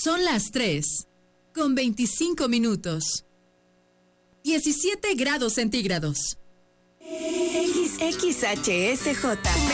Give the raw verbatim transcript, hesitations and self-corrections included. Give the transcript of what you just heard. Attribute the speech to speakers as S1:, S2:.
S1: Son las tres, con veinticinco minutos. diecisiete grados centígrados.
S2: X X H S J